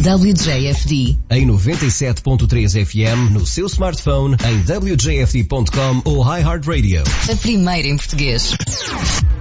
WJFD. Em 97.3 FM, no seu smartphone, em wjfd.com ou iHeartRadio. A primeira em português.